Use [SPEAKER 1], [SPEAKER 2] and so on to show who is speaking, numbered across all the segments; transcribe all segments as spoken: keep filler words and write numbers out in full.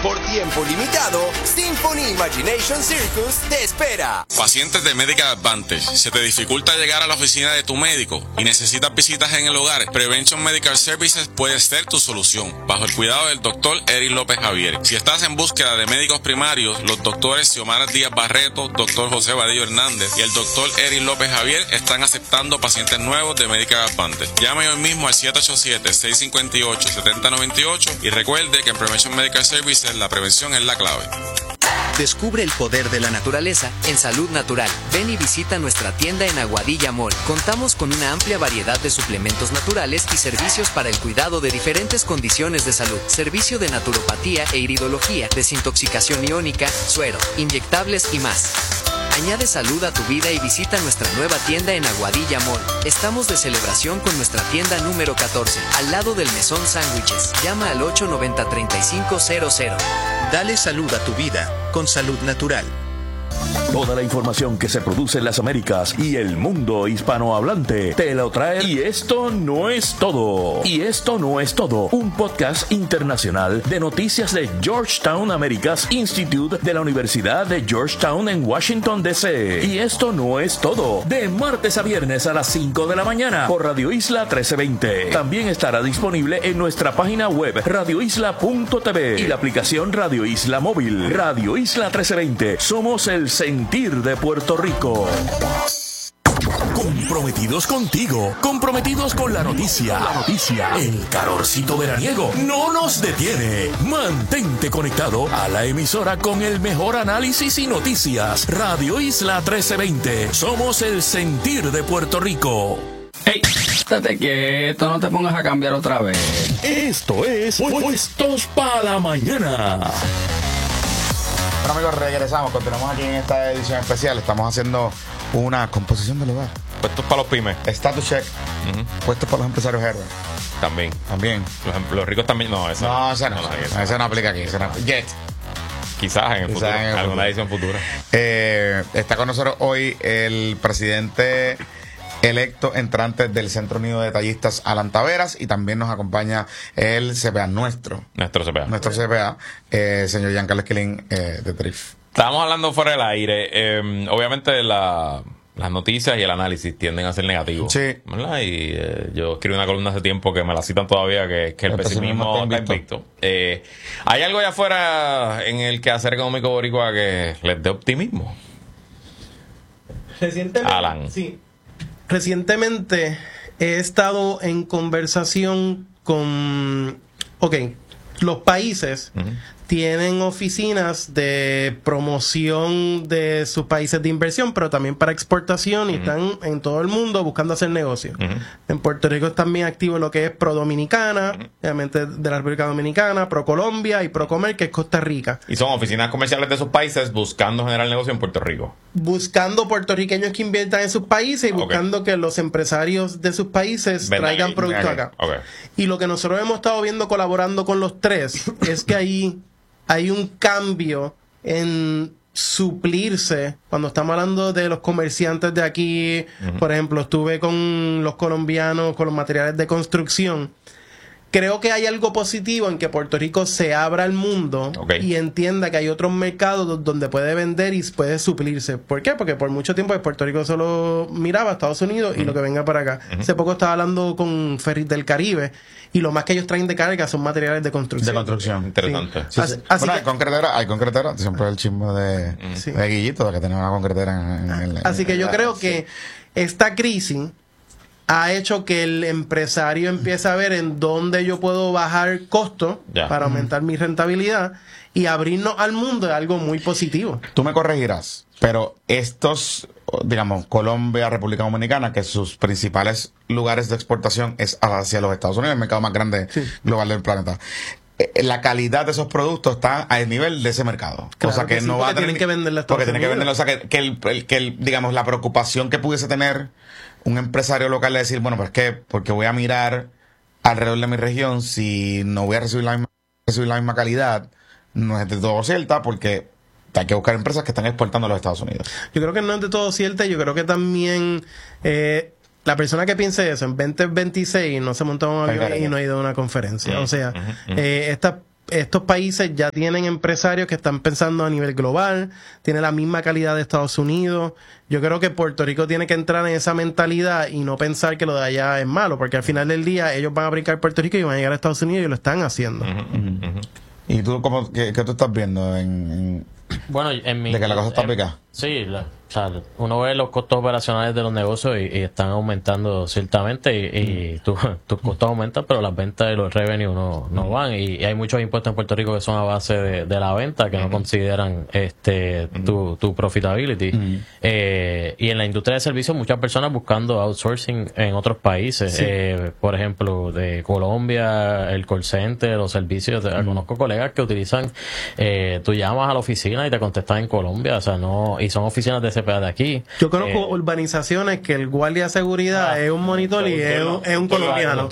[SPEAKER 1] Por tiempo limitado, Symphony Imagination Circus te espera.
[SPEAKER 2] Pacientes de Medical Advantage, ¿se te dificulta llegar a la oficina de tu médico y necesitas visitas en el hogar? Prevention Medical Services puede ser tu solución, bajo el cuidado del doctor Eric López Javier. Si estás en búsqueda de médicos primarios, los doctores Xiomara Díaz Barreto, doctor José Vadillo Hernández y el doctor Eric López Javier están aceptando pacientes nuevos de Medical Advantage. Llame hoy mismo al siete ocho siete, seis cinco ocho, siete cero nueve ocho y recuerde que en Prevention Medical Services la prevención es la clave.
[SPEAKER 3] Descubre el poder de la naturaleza en Salud Natural. Ven y visita nuestra tienda en Aguadilla Mall. Contamos con una amplia variedad de suplementos naturales y servicios para el cuidado de diferentes condiciones de salud. Servicio de naturopatía e iridología, desintoxicación iónica, suero, inyectables y más. Añade salud a tu vida y visita nuestra nueva tienda en Aguadilla Mall. Estamos de celebración con nuestra tienda número catorce, al lado del Mesón Sándwiches. Llama al ocho nueve cero, tres cinco cero cero.
[SPEAKER 4] Dale salud a tu vida con Salud Natural.
[SPEAKER 5] Toda la información que se produce en las Américas y el mundo hispanohablante te lo trae. Y esto no es todo. Y esto no es todo. Un podcast internacional de noticias de Georgetown Americas Institute de la Universidad de Georgetown en Washington, D C Y esto no es todo. De martes a viernes a las cinco de la mañana por Radio Isla trece veinte. También estará disponible en nuestra página web radio isla punto t v y la aplicación Radio Isla Móvil. Radio Isla trece veinte. Somos el sentir de Puerto Rico. Comprometidos contigo, comprometidos con la noticia. La noticia, el calorcito veraniego no nos detiene. Mantente conectado a la emisora con el mejor análisis y noticias. Radio Isla trece veinte. Somos el sentir de Puerto Rico.
[SPEAKER 6] Hey, estate quieto, no te pongas a cambiar otra vez.
[SPEAKER 5] Esto es Puestos para la Mañana.
[SPEAKER 7] Bueno, amigos, regresamos. Continuamos aquí en esta edición especial. Estamos haciendo una composición del hogar.
[SPEAKER 8] Puestos para los pymes.
[SPEAKER 7] Status check. Uh-huh. Puestos para los empresarios héroes.
[SPEAKER 8] También.
[SPEAKER 7] También.
[SPEAKER 8] Los, los ricos también. No, eso
[SPEAKER 7] no.
[SPEAKER 8] No,
[SPEAKER 7] esa no. no, no esa, esa no aplica aquí. Esa no. Jet.
[SPEAKER 8] Quizás en el
[SPEAKER 7] Quizás
[SPEAKER 8] futuro.
[SPEAKER 7] En el
[SPEAKER 8] alguna
[SPEAKER 7] futuro.
[SPEAKER 8] edición futura.
[SPEAKER 7] Eh, está con nosotros hoy el presidente electo entrante del Centro Unido de Detallistas, Alan Taveras, y también nos acompaña el C P A, nuestro.
[SPEAKER 8] Nuestro C P A.
[SPEAKER 7] Nuestro C P A, eh, señor Giancarlo Esquilín, eh, de Trif.
[SPEAKER 8] Estábamos hablando fuera del aire. Eh, obviamente la, las noticias y el análisis tienden a ser negativos.
[SPEAKER 7] Sí.
[SPEAKER 8] ¿Verdad? Y eh, yo escribí una columna hace tiempo que me la citan todavía, que, que el, el pesimismo está invicto. invicto. Eh, ¿Hay algo allá afuera en el quehacer económico boricua que les dé optimismo?
[SPEAKER 9] Recientemente,
[SPEAKER 8] Alan.
[SPEAKER 9] Sí. Recientemente he estado en conversación con... Ok, los países uh-huh. tienen oficinas de promoción de sus países de inversión, pero también para exportación, uh-huh. y están en todo el mundo buscando hacer negocios. Uh-huh. En Puerto Rico es también activo lo que es Pro Dominicana, uh-huh. obviamente de la República Dominicana, Pro Colombia y Pro Comer, que es Costa Rica.
[SPEAKER 8] Y son oficinas comerciales de sus países buscando generar negocio en Puerto Rico.
[SPEAKER 9] Buscando puertorriqueños que inviertan en sus países y buscando okay. que los empresarios de sus países Ven traigan ahí. productos okay. acá. Okay. Y lo que nosotros hemos estado viendo colaborando con los tres es que ahí hay un cambio en suplirse. Cuando estamos hablando de los comerciantes de aquí, uh-huh. por ejemplo, estuve con los colombianos, con los materiales de construcción. Creo que hay algo positivo en que Puerto Rico se abra al mundo okay. y entienda que hay otros mercados donde puede vender y puede suplirse. ¿Por qué? Porque por mucho tiempo Puerto Rico solo miraba a Estados Unidos y uh-huh. lo que venga para acá. Uh-huh. Hace poco estaba hablando con Ferris del Caribe y lo más que ellos traen de carga son materiales de construcción.
[SPEAKER 7] De construcción.
[SPEAKER 8] Interesante.
[SPEAKER 7] Sí. Sí, sí. Así, así bueno, que, hay concretera, hay concretera. Siempre el chisme de, sí. de Guillito, que tenía una concretera en, en, en
[SPEAKER 9] Así que yo
[SPEAKER 7] en,
[SPEAKER 9] creo
[SPEAKER 7] sí.
[SPEAKER 9] que esta crisis ha hecho que el empresario empiece a ver en dónde yo puedo bajar costos yeah. para aumentar mm. mi rentabilidad y abrirnos al mundo es algo muy positivo.
[SPEAKER 7] Tú me corregirás, pero estos, digamos, Colombia, República Dominicana, que sus principales lugares de exportación es hacia los Estados Unidos, el mercado más grande sí. global del planeta. La calidad de esos productos está al nivel de ese mercado.
[SPEAKER 9] Claro
[SPEAKER 7] o sea que,
[SPEAKER 9] que sí,
[SPEAKER 7] no va a tener
[SPEAKER 9] tienen que venderla.
[SPEAKER 7] Porque tienen que venderlo. O sea que, que, el, el, que el, digamos, la preocupación que pudiese tener un empresario local de decir, bueno, pues que porque voy a mirar alrededor de mi región si no voy a recibir la misma, recibir la misma calidad, no es de todo cierta, porque hay que buscar empresas que están exportando a los Estados Unidos.
[SPEAKER 9] Yo creo que no es de todo cierta. Yo creo que también eh, la persona que piense eso en veinte veintiséis no se montó un avión y no ha ido a una conferencia. Uh-huh. O sea, uh-huh. eh, estas estos países ya tienen empresarios que están pensando a nivel global, tienen la misma calidad de Estados Unidos. Yo creo que Puerto Rico tiene que entrar en esa mentalidad y no pensar que lo de allá es malo, porque al final del día ellos van a brincar Puerto Rico y van a llegar a Estados Unidos y lo están haciendo.
[SPEAKER 7] Uh-huh, uh-huh. ¿Y tú cómo, qué, qué tú estás viendo en, en
[SPEAKER 10] bueno, en mi,
[SPEAKER 7] de que la cosa está picada?
[SPEAKER 10] Sí, la, o sea, uno ve los costos operacionales de los negocios y, y están aumentando ciertamente y, y tus tu costos aumentan, pero las ventas y los revenues no, no van y, y hay muchos impuestos en Puerto Rico que son a base de, de la venta que no consideran este tu, tu profitability. Uh-huh. eh, y en la industria de servicios muchas personas buscando outsourcing en otros países, sí. eh, por ejemplo de Colombia, el call center, los servicios, uh-huh. conozco colegas que utilizan, eh, tú llamas a la oficina y te contestan en Colombia, o sea, no, y son oficinas de C P A de aquí.
[SPEAKER 9] Yo conozco eh, urbanizaciones que el guardia de seguridad ah, es un monitor y es un, es un colombiano.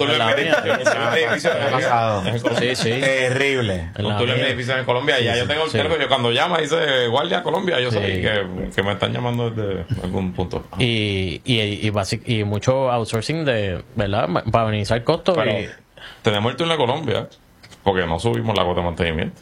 [SPEAKER 10] Sí, sí.
[SPEAKER 7] Terrible.
[SPEAKER 8] Un turno en edificios en Colombia. Ya yo tengo el teléfono. Yo cuando llama dice guardia Colombia, yo sé que, que me están llamando desde algún punto.
[SPEAKER 10] Y, y, y, basic, y mucho outsourcing de, ¿verdad? Para minimizar costos.
[SPEAKER 8] Pero
[SPEAKER 10] y...
[SPEAKER 8] tenemos el turno en Colombia porque no subimos la cuota de mantenimiento.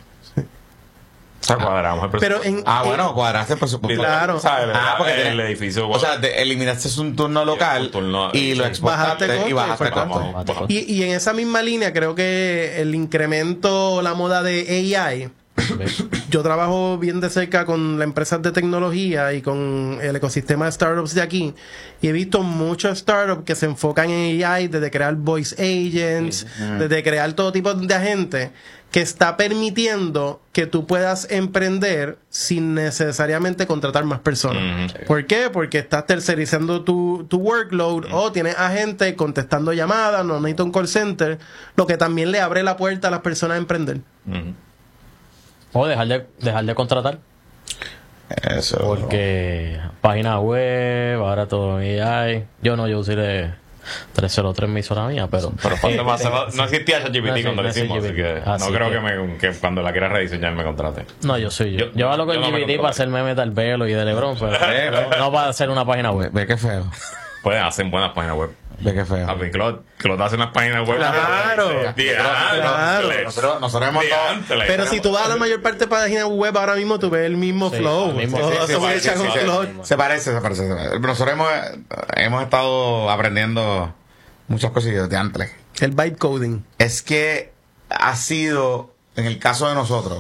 [SPEAKER 8] O sea, cuadramos el presupuesto.
[SPEAKER 7] Pero en, ah, en, bueno, cuadraste el presupuesto.
[SPEAKER 9] Claro.
[SPEAKER 8] ¿Sabes?
[SPEAKER 7] Ah, porque
[SPEAKER 8] el edificio.
[SPEAKER 7] O sea, te eliminaste un turno local un turno, y lo exportaste bajaste y bajaste costo.
[SPEAKER 9] Y, y en esa misma línea creo que el incremento, la moda de A I. Yo trabajo bien de cerca con las empresas de tecnología y con el ecosistema de startups de aquí y he visto muchos startups que se enfocan en A I, desde crear voice agents, sí. desde crear todo tipo de agentes que está permitiendo que tú puedas emprender sin necesariamente contratar más personas. Mm-hmm. ¿Por qué? Porque estás tercerizando tu, tu workload mm-hmm. o tienes agentes contestando llamadas, no necesitas un call center, lo que también le abre la puerta a las personas a emprender.
[SPEAKER 10] Mm-hmm. O dejar de, dejar de contratar.
[SPEAKER 7] Eso.
[SPEAKER 10] Porque página web, ahora todo en A I. Yo no, yo usé trescientos tres mi zona mía, pero...
[SPEAKER 8] pero cuando eh, más, eh, no existía ChatGPT no, cuando lo hicimos, así que así no creo que, me, que cuando la quiera rediseñar me contrate.
[SPEAKER 10] No, yo soy yo. Yo, yo hablo con G P T no para hacer memes del Velo y de LeBron, pero no, no para hacer una página web.
[SPEAKER 7] Ve qué feo.
[SPEAKER 8] Pueden hacer buenas páginas web.
[SPEAKER 7] Ve qué feo.
[SPEAKER 8] A mí, Claude, Claude hace unas páginas web.
[SPEAKER 9] Claro.
[SPEAKER 7] Claro. Nosotros, nosotros hemos
[SPEAKER 9] todo. Pero si tú vas a la mayor parte de páginas web ahora mismo, tú ves el mismo sí, flow.
[SPEAKER 7] Mismo, sí, sí, sí, sí, sí, sí. Se parece, se parece. Nosotros hemos, hemos estado aprendiendo muchas cosillas de antes.
[SPEAKER 9] El bytecoding.
[SPEAKER 7] Es que ha sido, en el caso de nosotros,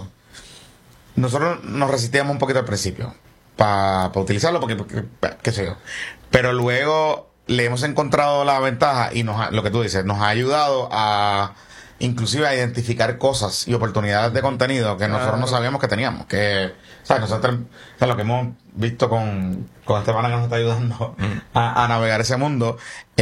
[SPEAKER 7] nosotros nos resistíamos un poquito al principio para pa utilizarlo, porque, porque, qué sé yo. Pero luego le hemos encontrado la ventaja y nos ha, lo que tú dices, nos ha ayudado a inclusive a identificar cosas y oportunidades de contenido que claro. nosotros no sabíamos que teníamos. Que, ¿sabes? Nosotros, o sea, lo que hemos visto con, con Esteban que nos está ayudando mm. a, a navegar ese mundo,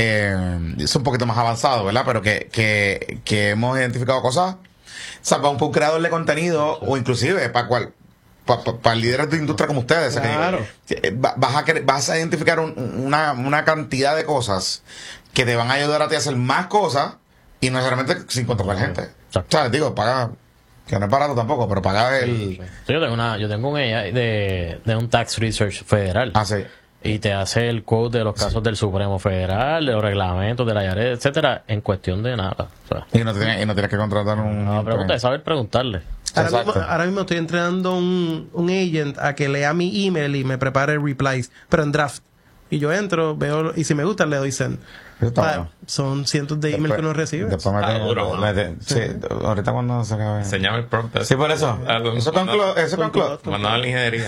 [SPEAKER 7] eh, es un poquito más avanzado, ¿verdad? Pero que, que, que hemos identificado cosas, o sea, para un, para un creador de contenido o inclusive para cual para pa, pa líderes de industria como ustedes.
[SPEAKER 9] Claro.
[SPEAKER 7] Que, vas, a, vas a identificar un, una, una cantidad de cosas que te van a ayudar a ti a hacer más cosas y no necesariamente sin contratar gente. Exacto. O sea, digo, paga, que no es barato tampoco, pero paga el...
[SPEAKER 10] Sí, sí. Yo tengo una, yo tengo un A I de, de un Tax Research Federal.
[SPEAKER 7] Ah, sí.
[SPEAKER 10] Y te hace el quote de los casos sí. del Supremo Federal, de los reglamentos, de la I R S, etcétera, en cuestión de nada. O sea,
[SPEAKER 7] y, no tienes, y no tienes que contratar un...
[SPEAKER 10] No, pregunta es saber preguntarle.
[SPEAKER 9] Ahora mismo, ahora mismo estoy entrenando un, un agent a que lea mi email y me prepare replies, pero en draft. Y yo entro, veo, y si me gusta le doy send. Ah, son cientos de emails que uno recibe.
[SPEAKER 7] Después me
[SPEAKER 8] ah, duro,
[SPEAKER 7] me te, sí. sí, ahorita cuando se acabe.
[SPEAKER 8] Enseñame el prompt.
[SPEAKER 7] Sí, por eso. Algo, eso con Claude. Eso con Claude.
[SPEAKER 8] Mandaba la ingeniería.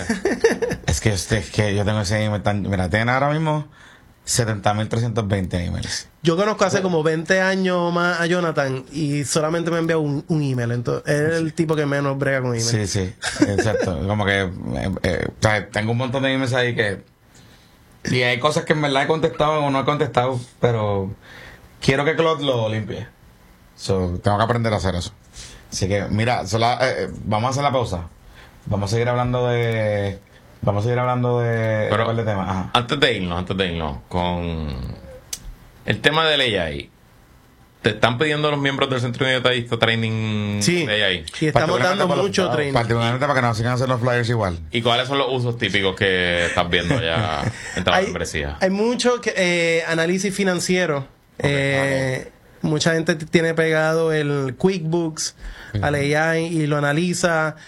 [SPEAKER 7] Es que, es que yo tengo ese email tan... Mira, tienen ahora mismo setenta mil trescientos veinte emails.
[SPEAKER 9] Yo conozco hace como veinte años más a Jonathan y solamente me envía un, un email. Entonces, es el tipo que menos brega con email.
[SPEAKER 7] Sí, sí. Exacto. Como que... Eh, eh, o sea, tengo un montón de emails ahí que... Y hay cosas que en verdad he contestado o no he contestado, pero quiero que Claude lo limpie. So, tengo que aprender a hacer eso. Así que, mira, sola, eh, vamos a hacer la pausa. Vamos a seguir hablando de... Vamos a seguir hablando de...
[SPEAKER 8] Pero,
[SPEAKER 7] de temas. Ajá.
[SPEAKER 8] Antes de irnos, antes de irnos, con el tema de la A I. ¿Te están pidiendo los miembros del Centro de Detallista training
[SPEAKER 9] sí,
[SPEAKER 8] de A I?
[SPEAKER 9] Sí, estamos dando mucho
[SPEAKER 7] los,
[SPEAKER 9] training.
[SPEAKER 7] Particularmente para que nos sigan hacer los flyers igual.
[SPEAKER 8] ¿Y cuáles son los usos típicos que estás viendo ya en la membresía?
[SPEAKER 9] Hay mucho que, eh, análisis financiero. Okay, eh, Mucha gente tiene pegado el QuickBooks uh-huh. al A I y lo analiza